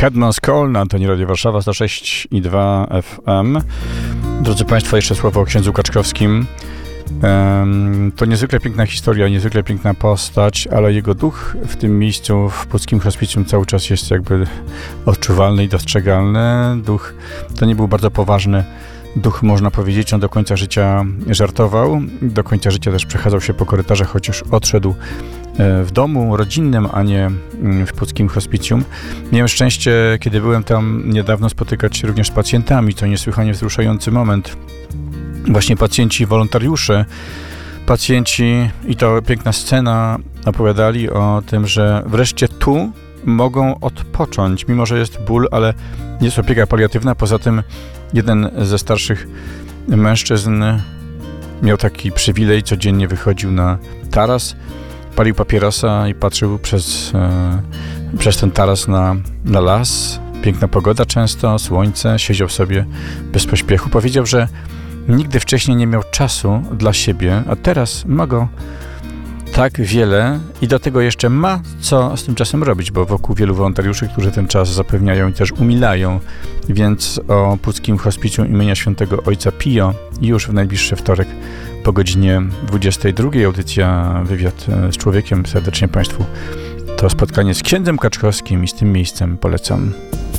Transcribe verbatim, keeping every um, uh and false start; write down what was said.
Headman's Call na antenie Radio Warszawa sto sześć i dwa F M. Drodzy Państwo, jeszcze słowo o księdzu Kaczkowskim. Um, to niezwykle piękna historia, niezwykle piękna postać, ale jego duch w tym miejscu, w Puckim Hospicjum, cały czas jest jakby odczuwalny i dostrzegalny. Duch to nie był bardzo poważny duch, można powiedzieć. On do końca życia żartował, do końca życia też przechadzał się po korytarzach, chociaż odszedł w domu rodzinnym, a nie w Puckim Hospicjum. Miałem szczęście, kiedy byłem tam niedawno, spotykać się również z pacjentami. To niesłychanie wzruszający moment. Właśnie pacjenci, wolontariusze, pacjenci, i to piękna scena, opowiadali o tym, że wreszcie tu mogą odpocząć, mimo że jest ból, ale jest opieka paliatywna. Poza tym jeden ze starszych mężczyzn miał taki przywilej, codziennie wychodził na taras, palił papierosa i patrzył przez, e, przez ten taras na, na las. Piękna pogoda często, słońce, siedział sobie bez pośpiechu. Powiedział, że nigdy wcześniej nie miał czasu dla siebie, a teraz ma go tak wiele i do tego jeszcze ma co z tym czasem robić, bo wokół wielu wolontariuszy, którzy ten czas zapewniają i też umilają. Więc o Puckim Hospicjum imienia Świętego Ojca Pio już w najbliższy wtorek po godzinie dwudziestej drugiej. Audycja Wywiad z Człowiekiem. Serdecznie Państwu to spotkanie z księdzem Kaczkowskim i z tym miejscem polecam.